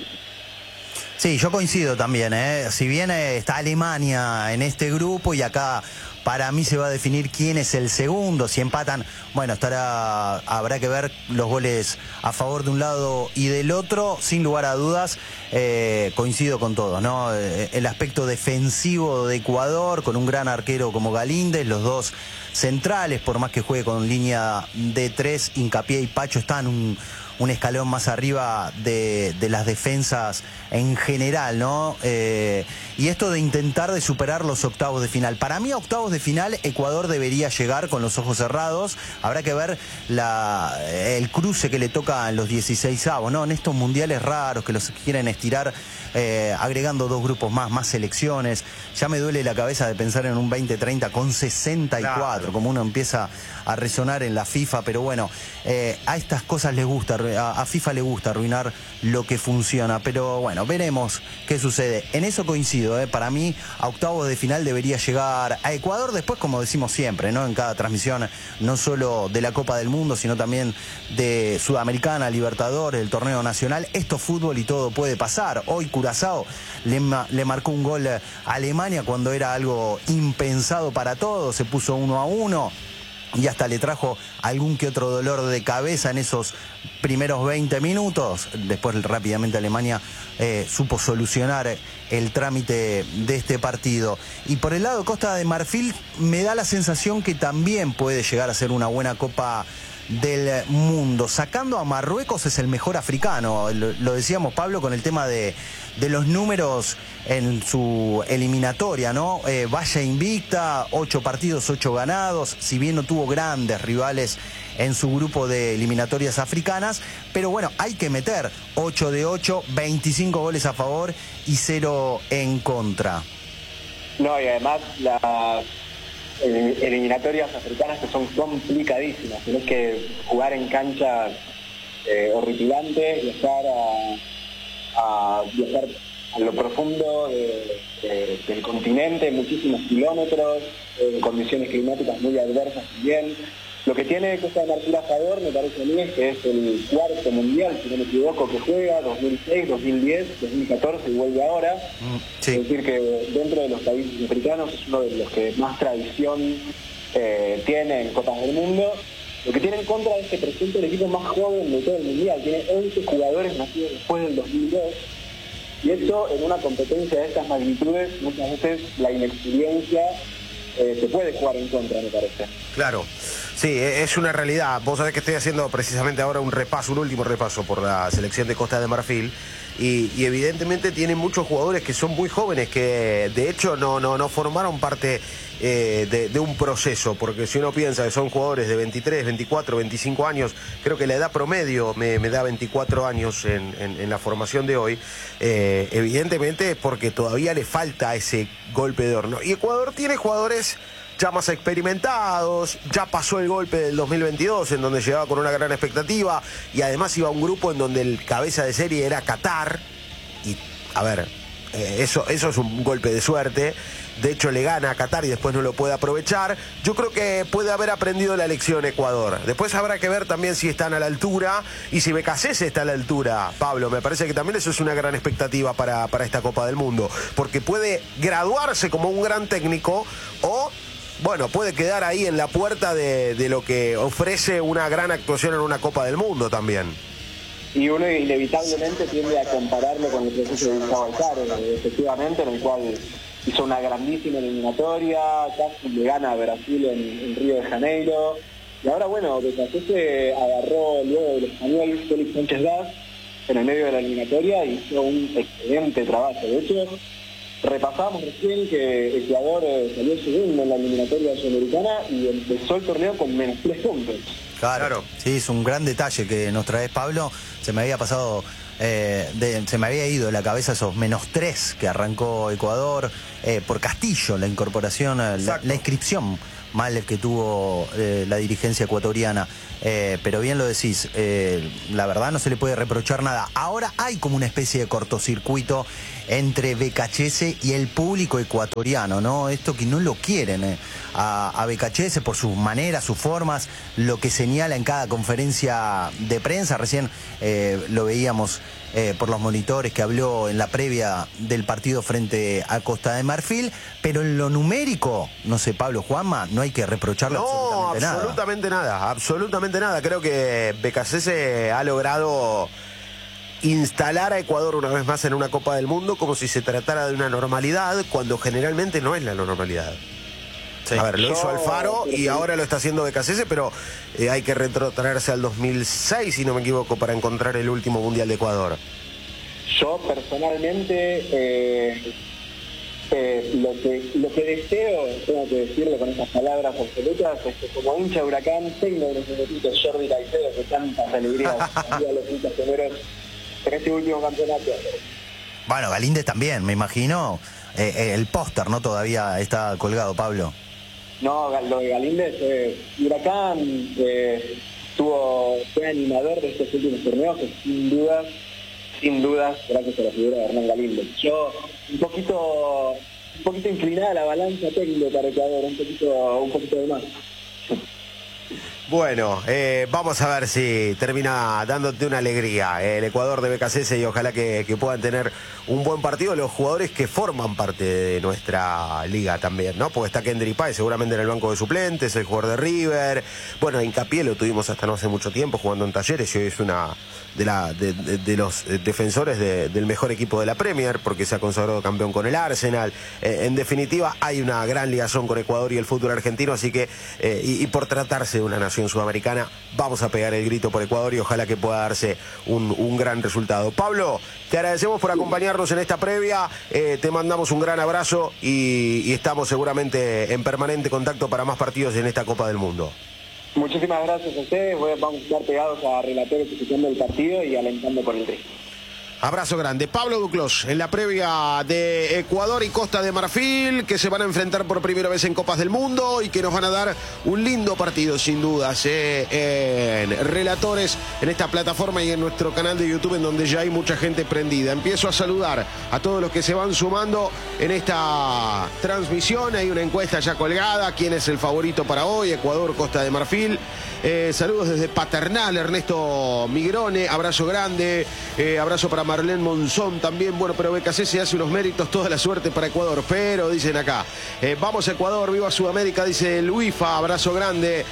[SPEAKER 2] Sí, yo coincido también, ¿eh? Si bien eh, está Alemania en este grupo y acá para mí se va a definir quién es el segundo, si empatan, bueno, estará, habrá que ver los goles a favor de un lado y del otro, sin lugar a dudas, eh, coincido con todos, ¿no? El aspecto defensivo de Ecuador, con un gran arquero como Galíndez, los dos centrales, por más que juegue con línea de tres, Hincapié y Pacho están un... un escalón más arriba de, de las defensas en general, ¿no? Eh, y esto de intentar de superar los octavos de final. Para mí, a octavos de final, Ecuador debería llegar con los ojos cerrados. Habrá que ver la, el cruce que le toca en los dieciseisavos, ¿no? En estos mundiales raros que los quieren estirar, eh, agregando dos grupos más, más selecciones. Ya me duele la cabeza de pensar en un veinte treinta con sesenta y cuatro, claro, como uno empieza a resonar en la FIFA, pero bueno, eh, a estas cosas les gusta, a, a FIFA le gusta arruinar lo que funciona, pero bueno, veremos qué sucede. En eso coincido, eh, para mí a octavos de final debería llegar a Ecuador, después como decimos siempre, ¿no? En cada transmisión, no solo de la Copa del Mundo, sino también de Sudamericana, Libertadores, el torneo nacional, esto es fútbol y todo puede pasar. Hoy Curazao le, le marcó un gol a Alemania cuando era algo impensado para todos, se puso uno a uno. Y hasta le trajo algún que otro dolor de cabeza en esos primeros veinte minutos. Después rápidamente Alemania eh, supo solucionar el trámite de este partido. Y por el lado Costa de Marfil me da la sensación que también puede llegar a ser una buena Copa del Mundo. Sacando a Marruecos es el mejor africano. Lo, lo decíamos, Pablo, con el tema de, de los números en su eliminatoria, ¿no? Eh, vaya invicta, ocho partidos, ocho ganados, si bien no tuvo grandes rivales en su grupo de eliminatorias africanas, pero bueno, hay que meter ocho de ocho, veinticinco goles a favor y cero en contra.
[SPEAKER 3] No, y además las eliminatorias africanas que son complicadísimas, tienes que jugar en canchas eh, horripilantes, viajar a, a viajar a lo profundo de, de, del continente, muchísimos kilómetros, en condiciones climáticas muy adversas también. Lo que tiene Costa de Marfil a favor, me parece a mí, es que es el cuarto mundial, si no me equivoco, que juega, dos mil seis, dos mil diez, dos mil catorce y vuelve ahora. Sí. Es decir, que dentro de los países africanos es uno de los que más tradición eh, tiene en Copas del Mundo. Lo que tiene en contra es que presenta el equipo más joven de todo el mundial, tiene once jugadores nacidos después del dos mil dos, y eso en una competencia de estas magnitudes, muchas veces la inexperiencia eh, se puede jugar en contra, me parece.
[SPEAKER 1] Claro. Sí, es una realidad. Vos sabés que estoy haciendo precisamente ahora un repaso, un último repaso por la selección de Costa de Marfil y, y evidentemente tienen muchos jugadores que son muy jóvenes, que de hecho no, no, no formaron parte eh, de, de un proceso, porque si uno piensa que son jugadores de veintitrés, veinticuatro, veinticinco años, creo que la edad promedio me, me da veinticuatro años en, en, en la formación de hoy, eh, evidentemente es porque todavía le falta ese golpe de horno. Y Ecuador tiene jugadores ya más experimentados, ya pasó el golpe del dos mil veintidós en donde llegaba con una gran expectativa y además iba a un grupo en donde el cabeza de serie era Qatar y a ver, eh, eso, eso es un golpe de suerte. De hecho le gana a Qatar y después no lo puede aprovechar. Yo creo que puede haber aprendido la lección Ecuador. Después habrá que ver también si están a la altura y si Becasese está a la altura, Pablo. Me parece que también eso es una gran expectativa para, para esta Copa del Mundo, porque puede graduarse como un gran técnico o bueno, puede quedar ahí en la puerta de, de lo que ofrece una gran actuación en una Copa del Mundo también.
[SPEAKER 3] Y uno inevitablemente tiende a compararlo con el proceso de Gustavo Alfaro, efectivamente, en el cual hizo una grandísima eliminatoria, casi le gana a Brasil en, en Río de Janeiro. Y ahora, bueno, Becasese agarró luego del español Félix Sánchez Gaz en el medio de la eliminatoria y hizo un excelente trabajo. De hecho, repasamos recién que Ecuador eh, salió segundo en la eliminatoria sudamericana y empezó el torneo con menos tres puntos.
[SPEAKER 2] Claro, claro, sí, es un gran detalle que nos traes, Pablo. Se me había pasado, eh, de, se me había ido de la cabeza esos menos tres que arrancó Ecuador eh, por Castillo, la incorporación, la, la inscripción mal que tuvo eh, la dirigencia ecuatoriana. Eh, pero bien lo decís, eh, la verdad no se le puede reprochar nada. Ahora hay como una especie de cortocircuito entre Becasese y el público ecuatoriano, ¿no? Esto que no lo quieren eh, a, a Becasese por sus maneras, sus formas, lo que señala en cada conferencia de prensa. Recién eh, lo veíamos eh, por los monitores que habló en la previa del partido frente a Costa de Marfil, pero en lo numérico, no sé, Pablo, Juanma, no hay que reprocharle
[SPEAKER 1] no,
[SPEAKER 2] absolutamente nada.
[SPEAKER 1] absolutamente nada, absolutamente nada. Creo que Becasese ha logrado instalar a Ecuador una vez más en una Copa del Mundo como si se tratara de una normalidad, cuando generalmente no es la normalidad. Sí. A ver, lo hizo Alfaro y ahora lo está haciendo Becasese, pero eh, hay que retrotraerse al dos mil seis, si no me equivoco, para encontrar el último Mundial de Ecuador.
[SPEAKER 3] Yo personalmente eh, eh, lo que lo que deseo, tengo que decirlo con esas palabras absolutas, es que como hincha de Huracán tengo unos minutitos Jordi Caicedo que tantas alegrías a los hinchas primeros en este último campeonato.
[SPEAKER 2] Bueno, Galíndez también, me imagino. Eh, eh, el póster, ¿no? Todavía está colgado, Pablo.
[SPEAKER 3] No, lo de Galíndez, eh, Huracán eh, tuvo, fue animador de estos últimos torneos, que sin dudas, sin dudas, gracias a la figura de Hernán Galíndez. Yo, un poquito, un poquito inclinada la balanza técnica para Ecuador, un poquito, un poquito de más.
[SPEAKER 1] Bueno, eh, vamos a ver si termina dándote una alegría el Ecuador de Becasese y ojalá que, que puedan tener un buen partido los jugadores que forman parte de nuestra liga también, ¿no? Porque está Kendry Páez seguramente en el banco de suplentes, el jugador de River. Bueno, Hincapié lo tuvimos hasta no hace mucho tiempo jugando en Talleres y hoy es una de, la, de, de, de los defensores de, del mejor equipo de la Premier porque se ha consagrado campeón con el Arsenal. Eh, en definitiva, hay una gran ligación con Ecuador y el fútbol argentino, así que, eh, y, y por tratarse de una nación sudamericana, vamos a pegar el grito por Ecuador y ojalá que pueda darse un, un gran resultado. Pablo, te agradecemos por acompañarnos en esta previa, eh, te mandamos un gran abrazo y, y estamos seguramente en permanente contacto para más partidos en esta Copa del Mundo.
[SPEAKER 3] Muchísimas gracias a ustedes, vamos a estar pegados a relatores escuchando el partido y alentando por el triunfo.
[SPEAKER 1] Abrazo grande. Pablo Duclos, en la previa de Ecuador y Costa de Marfil, que se van a enfrentar por primera vez en Copas del Mundo y que nos van a dar un lindo partido, sin dudas, eh, en Relatores, en esta plataforma y en nuestro canal de YouTube, en donde ya hay mucha gente prendida. Empiezo a saludar a todos los que se van sumando en esta transmisión. Hay una encuesta ya colgada. ¿Quién es el favorito para hoy? Ecuador, Costa de Marfil. Eh, saludos desde Paternal, Ernesto Migrone, abrazo grande, eh, abrazo para Marlene Monzón también. Bueno, pero Becasese hace unos méritos, toda la suerte para Ecuador, pero dicen acá, eh, vamos a Ecuador, viva Sudamérica, dice Luifa, abrazo grande.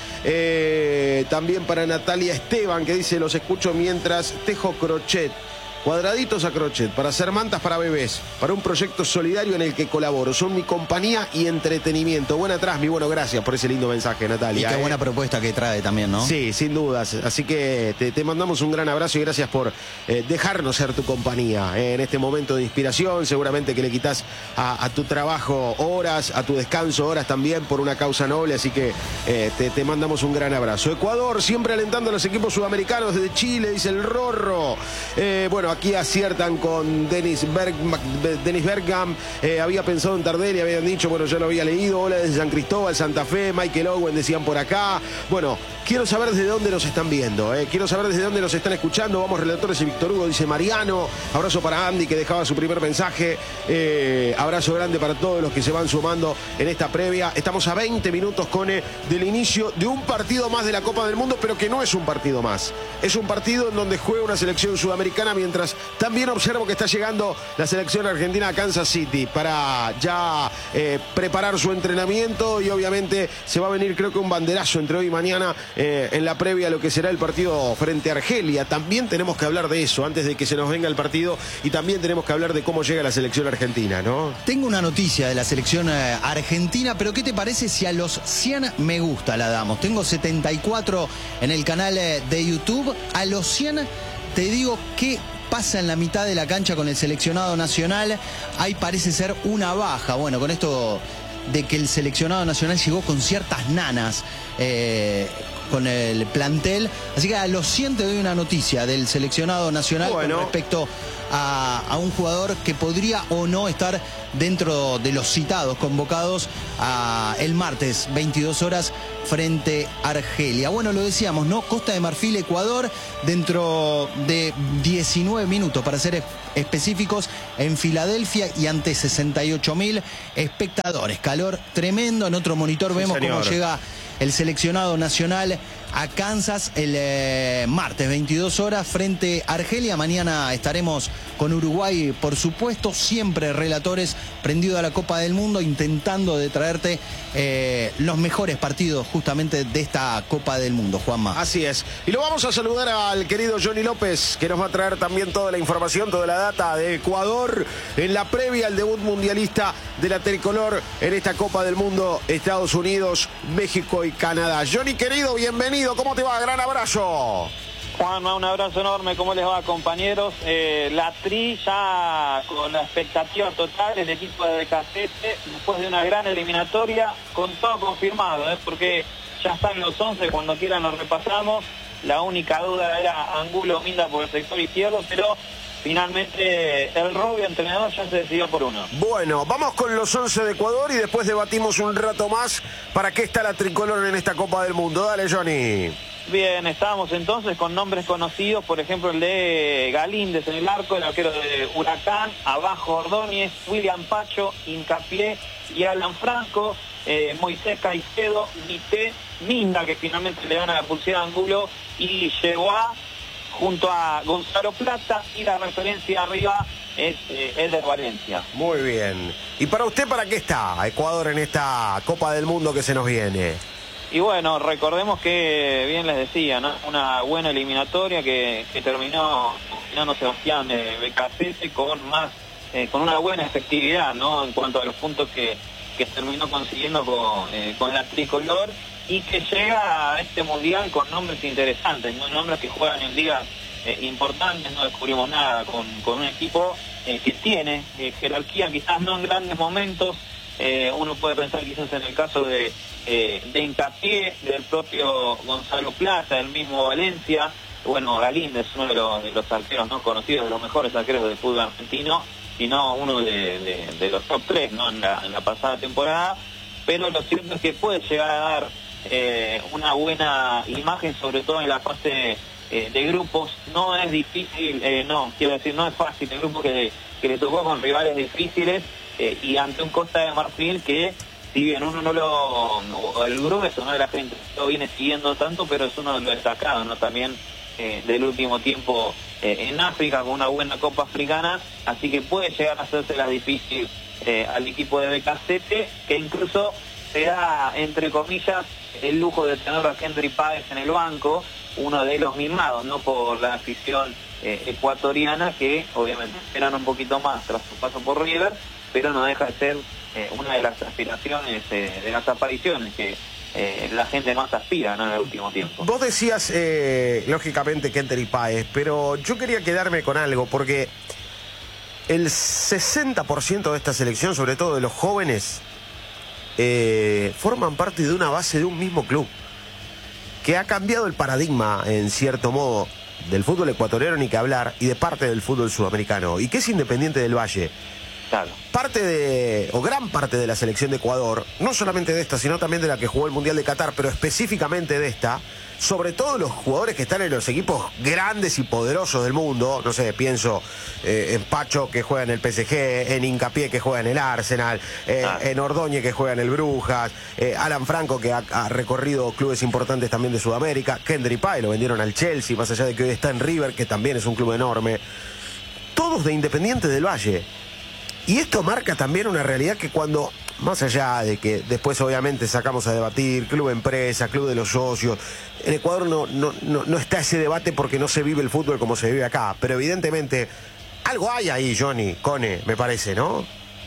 [SPEAKER 1] Eh, también para Natalia Esteban, que dice, los escucho mientras tejo crochet. Cuadraditos a crochet, para hacer mantas para bebés, para un proyecto solidario en el que colaboro. Son mi compañía y entretenimiento. Buena atrás, mi bueno, gracias por ese lindo mensaje, Natalia.
[SPEAKER 2] Y qué
[SPEAKER 1] eh.
[SPEAKER 2] buena propuesta que trae también, ¿no?
[SPEAKER 1] Sí, sin dudas. Así que te, te mandamos un gran abrazo y gracias por eh, dejarnos ser tu compañía eh, en este momento de inspiración. Seguramente que le quitas a, a tu trabajo horas, a tu descanso horas también por una causa noble. Así que eh, te, te mandamos un gran abrazo. Ecuador siempre alentando a los equipos sudamericanos desde Chile, dice el Rorro. Eh, bueno, aquí aciertan con Dennis, Berg, Dennis Bergam, eh, había pensado en Tardelli, habían dicho, bueno, ya lo había leído, hola desde San Cristóbal, Santa Fe, Michael Owen decían por acá. Bueno, quiero saber desde dónde nos están viendo, eh. quiero saber desde dónde nos están escuchando. Vamos, Relatores y Víctor Hugo, dice Mariano. Abrazo para Andy, que dejaba su primer mensaje. Eh, abrazo grande para todos los que se van sumando en esta previa. Estamos a veinte minutos, Cone, del inicio de un partido más de la Copa del Mundo, pero que no es un partido más. Es un partido en donde juega una selección sudamericana mientras mientras también observo que está llegando la selección argentina a Kansas City para ya eh, preparar su entrenamiento y obviamente se va a venir creo que un banderazo entre hoy y mañana eh, en la previa a lo que será el partido frente a Argelia. También tenemos que hablar de eso antes de que se nos venga el partido y también tenemos que hablar de cómo llega la selección argentina, ¿no?
[SPEAKER 2] Tengo una noticia de la selección eh, argentina, pero ¿qué te parece si a los cien me gusta la damos? Tengo setenta y cuatro en el canal eh, de YouTube. A los cien te digo qué pasa en la mitad de la cancha con el seleccionado nacional. Ahí parece ser una baja. Bueno, con esto de que el seleccionado nacional llegó con ciertas nanas eh, con el plantel. Así que a los cien te doy una noticia del seleccionado nacional bueno. con respecto a, a un jugador que podría o no estar dentro de los citados, convocados a el martes, veintidós horas, frente a Argelia. Bueno, lo decíamos, ¿no? Costa de Marfil, Ecuador, dentro de diecinueve minutos, para ser específicos, en Filadelfia y ante sesenta y ocho mil espectadores. Calor tremendo. En otro monitor sí, vemos señor. cómo llega el seleccionado nacional a Kansas el eh, martes, veintidós horas, frente a Argelia. Mañana estaremos con Uruguay, por supuesto, siempre relatores, prendido a la Copa del Mundo, intentando de traerte eh, los mejores partidos justamente de esta Copa del Mundo, Juanma.
[SPEAKER 1] Así es. Y lo vamos a saludar al querido Johnny López, que nos va a traer también toda la información, toda la data de Ecuador en la previa al debut mundialista de la tricolor en esta Copa del Mundo, Estados Unidos, México y Canadá. Johnny, querido, bienvenido. ¿Cómo te va? Gran abrazo.
[SPEAKER 4] Juanma, un abrazo enorme. ¿Cómo les va, compañeros? Eh, la Tri ya con la expectativa total, el equipo de Becasete, después de una gran eliminatoria, con todo confirmado, ¿eh? porque ya están los once, cuando quieran los repasamos. La única duda era Angulo Minda por el sector izquierdo, pero finalmente el Rubio entrenador ya se decidió por uno.
[SPEAKER 1] Bueno, vamos con los once de Ecuador y después debatimos un rato más para qué está la tricolor en esta Copa del Mundo. Dale, Johnny.
[SPEAKER 4] Bien, estábamos entonces con nombres conocidos, por ejemplo el de Galíndez en el arco, el arquero de Huracán, abajo Ordóñez, William Pacho, Hincapié y Alan Franco, eh, Moisés Caicedo, Vité, Minda, que finalmente le gana la pulsera a Angulo, y llegó a junto a Gonzalo Plata, y la referencia arriba es eh, el de Valencia.
[SPEAKER 1] Muy bien. ¿Y para usted para qué está Ecuador en esta Copa del Mundo que se nos viene?
[SPEAKER 4] Y bueno, recordemos que, bien les decía, ¿no? Una buena eliminatoria que, que terminó terminando Sebastián eh, Becasese con más, eh, con una buena efectividad, ¿no? En cuanto a los puntos que, que terminó consiguiendo con, eh, con la tricolor, y que llega a este mundial con nombres interesantes, ¿no? Nombres que juegan en ligas eh, importantes. No descubrimos nada con, con un equipo eh, que tiene eh, jerarquía, quizás no en grandes momentos. Eh, uno puede pensar quizás en el caso de, eh, de Hincapié, del propio Gonzalo Plata, del mismo Valencia. Bueno, Galíndez es uno de los, de los arqueros no conocidos, de los mejores arqueros del fútbol argentino, sino uno de, de, de los top tres, ¿no? en, la, en la pasada temporada. Pero lo cierto es que puede llegar a dar eh, una buena imagen, sobre todo en la fase eh, de grupos. No es difícil, eh, no, quiero decir, no es fácil el grupo que, que le tocó con rivales difíciles. Eh, y ante un Costa de Marfil que, si bien uno no lo, el grueso, ¿no?, de la gente lo viene siguiendo tanto, pero es uno de los destacados, ¿no?, también eh, del último tiempo eh, en África, con una buena Copa Africana, así que puede llegar a hacerse la difícil eh, al equipo de Becasete, que incluso se da, entre comillas, el lujo de tener a Kendry Páez en el banco, uno de los mimados, ¿no?, por la afición eh, ecuatoriana, que obviamente esperan un poquito más tras su paso por River, pero no deja de ser eh, una de las aspiraciones, eh, de las apariciones que eh, la gente más aspira, ¿no?, en el último tiempo.
[SPEAKER 1] Vos decías, eh, lógicamente, Kendry Páez, pero yo quería quedarme con algo, porque el sesenta por ciento de esta selección, sobre todo de los jóvenes, eh, forman parte de una base de un mismo club, que ha cambiado el paradigma, en cierto modo, del fútbol ecuatoriano, ni que hablar, y de parte del fútbol sudamericano, y que es Independiente del Valle.
[SPEAKER 4] Claro.
[SPEAKER 1] Parte de, o gran parte de la selección de Ecuador, no solamente de esta, sino también de la que jugó el Mundial de Qatar, pero específicamente de esta, sobre todo los jugadores que están en los equipos grandes y poderosos del mundo, no sé, pienso eh, en Pacho, que juega en el P S G, en Hincapié, que juega en el Arsenal, eh, ah. en Ordóñez, que juega en el Brujas, eh, Alan Franco, que ha, ha recorrido clubes importantes también de Sudamérica, Kendry Páez, lo vendieron al Chelsea, más allá de que hoy está en River, que también es un club enorme. todos de Independiente del Valle. Y esto marca también una realidad que cuando, más allá de que después obviamente sacamos a debatir, club empresa, club de los socios, en Ecuador no, no, no, no está ese debate porque no se vive el fútbol como se vive acá. Pero evidentemente algo hay ahí, Johnny, Cone, me parece, ¿no?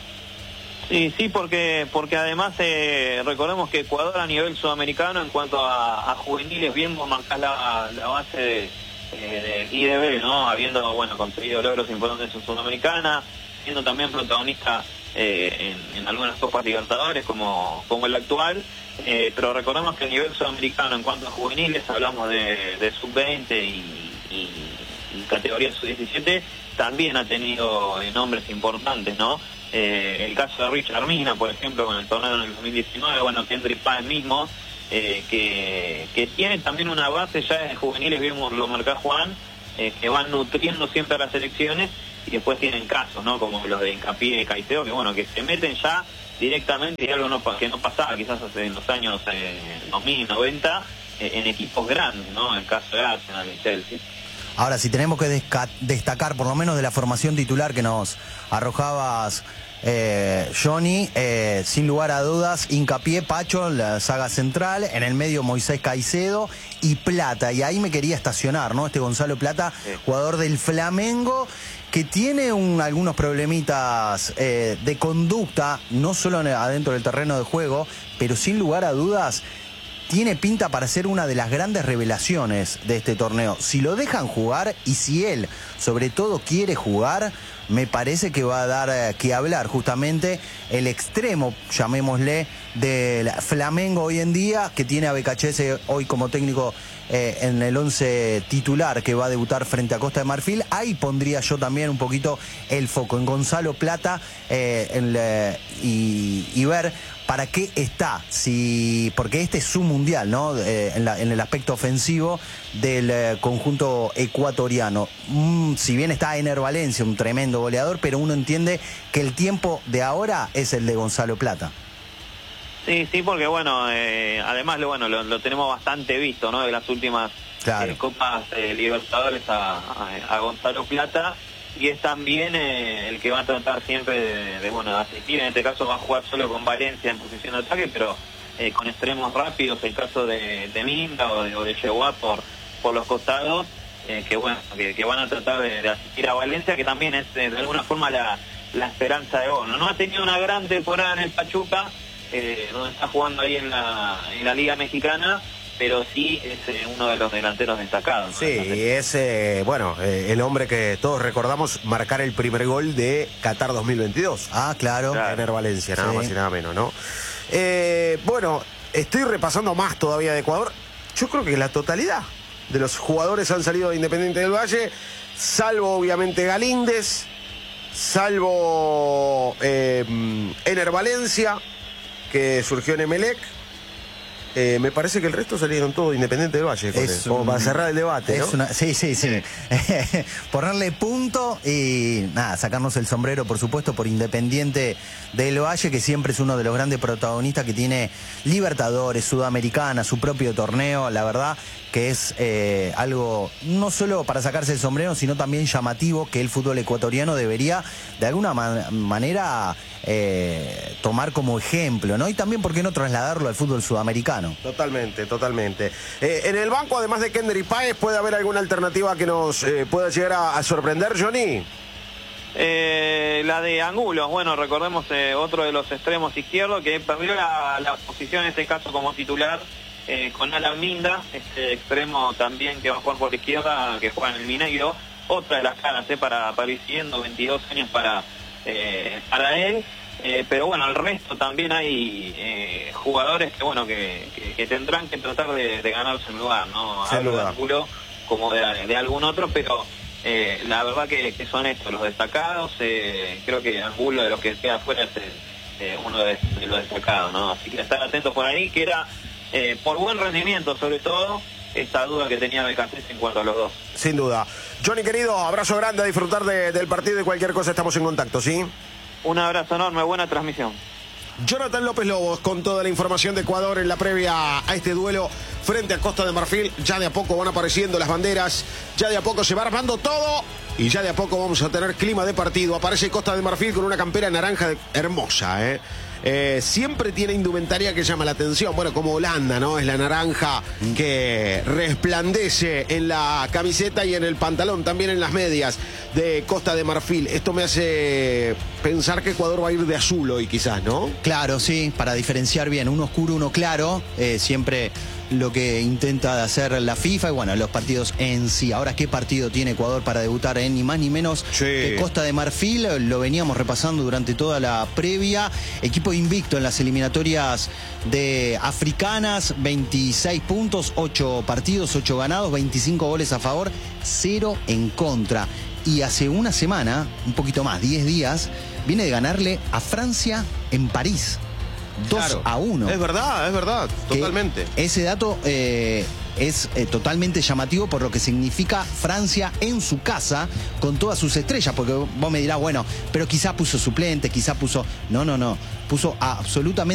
[SPEAKER 4] Sí, sí, porque porque además eh, recordemos que Ecuador a nivel sudamericano en cuanto a, a juveniles bien vos marcás la, la base de, eh, de I D B, ¿no? Habiendo, bueno, conseguido logros importantes en Sudamericana, siendo también protagonista eh, en, en algunas Copas Libertadores como, como el actual, eh, pero recordemos que a nivel sudamericano en cuanto a juveniles hablamos de, de sub veinte y, y, y categoría sub diecisiete, también ha tenido eh, nombres importantes, ¿no? Eh, el caso de Richard Mina, por ejemplo, con el torneo en el dos mil diecinueve, bueno, Kendrick Páez mismo, eh, que, que tiene también una base ya de juveniles, vimos lo marcá Juan, eh, que van nutriendo siempre a las selecciones, y después tienen casos, ¿no? Como los de Hincapié y Caicedo, que bueno, que se meten ya directamente, y algo no, que no pasaba quizás hace en los años eh, dos mil, noventa, eh, en equipos grandes, ¿no? El caso de Arsenal y Chelsea.
[SPEAKER 2] Ahora, si tenemos que destacar por lo menos de la formación titular que nos arrojabas, eh, Johnny, eh, sin lugar a dudas, Hincapié, Pacho, la saga central, en el medio Moisés Caicedo y Plata, y ahí me quería estacionar, ¿no? Este Gonzalo Plata, sí, jugador del Flamengo, que tiene un, algunos problemitas eh, de conducta, no solo adentro del terreno de juego, pero sin lugar a dudas tiene pinta para ser una de las grandes revelaciones de este torneo. Si lo dejan jugar y si él, sobre todo, quiere jugar, me parece que va a dar eh, que hablar justamente el extremo, llamémosle, del Flamengo hoy en día, que tiene a Becachese hoy como técnico eh, en el once titular, que va a debutar frente a Costa de Marfil. Ahí pondría yo también un poquito el foco en Gonzalo Plata eh, en la, y, y ver para qué está, si porque este es su mundial, ¿no? Eh, en, la, en el aspecto ofensivo del eh, conjunto ecuatoriano. Mm, si bien está Ener Valencia, un tremendo goleador, pero uno entiende que el tiempo de ahora es el de Gonzalo Plata.
[SPEAKER 4] Sí, sí, porque bueno, eh, además lo bueno lo, lo tenemos bastante visto, ¿no? De las últimas claro. eh, Copas eh, Libertadores a, a, a Gonzalo Plata. Y es también eh, el que va a tratar siempre de, de, bueno, de asistir. En este caso va a jugar solo con Valencia en posición de ataque, pero eh, con extremos rápidos, el caso de, de Minda o de, o de Yeguá por, por los costados, eh, que bueno, que, que van a tratar de, de asistir a Valencia, que también es eh, de alguna forma la, la esperanza de Bono. No ha tenido una gran temporada en el Pachuca, eh, donde está jugando ahí en la, en la Liga Mexicana, pero sí es eh, uno de los delanteros destacados, ¿no?
[SPEAKER 1] Sí, y es, eh, bueno, eh, el hombre que todos recordamos marcar el primer gol de Qatar dos mil veintidós.
[SPEAKER 2] Ah, claro.
[SPEAKER 1] Ener Valencia, nada
[SPEAKER 2] sí.
[SPEAKER 1] más y nada menos, ¿no? Eh, bueno, estoy repasando más todavía de Ecuador. Yo creo que la totalidad de los jugadores han salido de Independiente del Valle, salvo obviamente Galíndez, salvo eh, Ener Valencia, que surgió en Emelec. Eh, me parece que el resto salieron todos Independiente del Valle, es como un, para cerrar el debate, ¿no?
[SPEAKER 2] Es una, sí, sí, sí. Ponerle punto y nada, sacarnos el sombrero, por supuesto, por Independiente del Valle, que siempre es uno de los grandes protagonistas que tiene Libertadores, Sudamericana, su propio torneo. La verdad que es eh, algo no solo para sacarse el sombrero, sino también llamativo, que el fútbol ecuatoriano debería de alguna man manera eh, tomar como ejemplo, ¿no? Y también, ¿por qué no trasladarlo al fútbol sudamericano?
[SPEAKER 1] Totalmente, totalmente. Eh, en el banco, además de Kendrick Páez, ¿puede haber alguna alternativa que nos eh, pueda llegar a, a sorprender, Johnny?
[SPEAKER 4] Eh, la de Angulo, bueno, recordemos eh, otro de los extremos izquierdos que perdió la, la posición en este caso como titular eh, con Alan Minda, este extremo también que va a jugar por la izquierda, que juega en el Mineiro. Otra de las caras eh, para, para ir siguiendo, veintidós años para, eh, para él. Eh, pero bueno, el resto también hay eh, jugadores que bueno que, que, que tendrán que tratar de, de ganarse el lugar, ¿no? Hablo de Angulo como de, de algún otro, pero eh, la verdad que, que son estos los destacados. Eh, creo que Angulo, de los que queda afuera, es eh, uno de, de los destacados, ¿no? Así que estar atentos por ahí, que era eh, por buen rendimiento sobre todo esta duda que tenía Becasés en cuanto a los dos.
[SPEAKER 1] Sin duda. Johnny, querido, abrazo grande, a disfrutar de, del partido y cualquier cosa estamos en contacto, ¿sí?
[SPEAKER 4] Un abrazo enorme, buena transmisión.
[SPEAKER 1] Jonathan López Lobos con toda la información de Ecuador en la previa a este duelo frente a Costa de Marfil. Ya de a poco van apareciendo las banderas, ya de a poco se va armando todo. Y ya de a poco vamos a tener clima de partido. Aparece Costa de Marfil con una campera naranja de... hermosa, ¿eh? Eh, siempre tiene indumentaria que llama la atención. Bueno, como Holanda, ¿no? Es la naranja que resplandece en la camiseta y en el pantalón, también en las medias de Costa de Marfil. Esto me hace pensar que Ecuador va a ir de azul hoy, quizás, ¿no?
[SPEAKER 2] Claro, sí, para diferenciar bien, uno oscuro, uno claro, eh, siempre lo que intenta hacer la FIFA y bueno, los partidos en sí. Ahora, ¿qué partido tiene Ecuador para debutar? Eh? Ni más ni menos
[SPEAKER 1] sí.
[SPEAKER 2] que Costa de Marfil. Lo veníamos repasando durante toda la previa. Equipo invicto en las eliminatorias de africanas, veintiséis puntos, ocho partidos, ocho ganados, veinticinco goles a favor, cero en contra. Y hace una semana, un poquito más, diez días, viene de ganarle a Francia en París. dos a uno.
[SPEAKER 1] Es verdad, es verdad, totalmente.
[SPEAKER 2] Ese dato eh, es eh, totalmente llamativo por lo que significa Francia en su casa con todas sus estrellas, porque vos me dirás, bueno, pero quizá puso suplente, quizá puso... No, no, no, puso absolutamente...